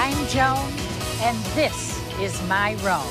I'm Joan, and this is my Rome.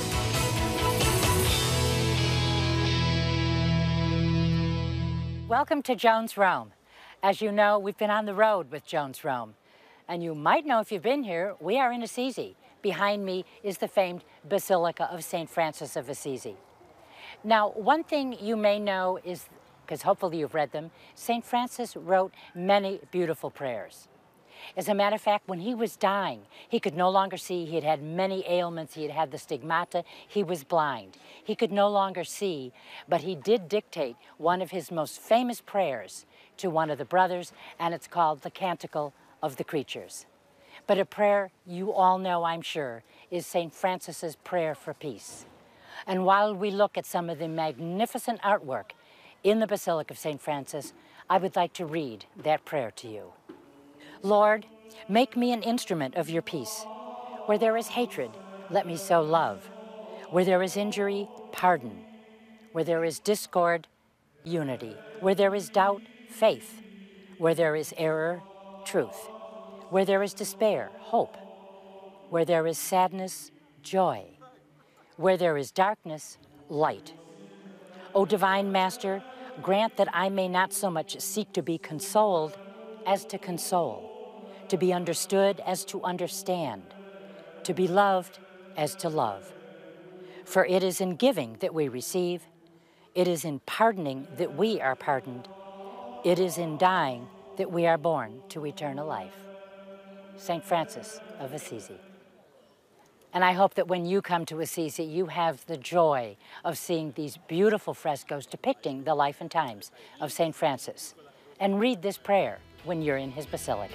Welcome to Joan's Rome. As you know, we've been on the road with Joan's Rome. And you might know if you've been here, we are in Assisi. Behind me is the famed Basilica of St. Francis of Assisi. Now, one thing you may know is, because hopefully you've read them, St. Francis wrote many beautiful prayers. As a matter of fact, when he was dying, he could no longer see. He had had many ailments. He had had the stigmata. He was blind. He could no longer see, but he did dictate one of his most famous prayers to one of the brothers, and it's called the Canticle of the Creatures. But a prayer you all know, I'm sure, is St. Francis's prayer for peace. And while we look at some of the magnificent artwork in the Basilica of St. Francis, I would like to read that prayer to you. Lord, make me an instrument of your peace. Where there is hatred, let me sow love. Where there is injury, pardon. Where there is discord, unity. Where there is doubt, faith. Where there is error, truth. Where there is despair, hope. Where there is sadness, joy. Where there is darkness, light. O divine Master, grant that I may not so much seek to be consoled as to console, to be understood as to understand, to be loved as to love. For it is in giving that we receive, it is in pardoning that we are pardoned, it is in dying that we are born to eternal life. St. Francis of Assisi. And I hope that when you come to Assisi, you have the joy of seeing these beautiful frescoes depicting the life and times of St. Francis. And read this prayer when you're in his basilica.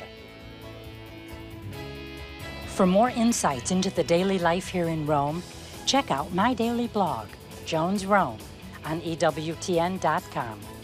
For more insights into the daily life here in Rome, check out my daily blog, Joan's Rome, on EWTN.com.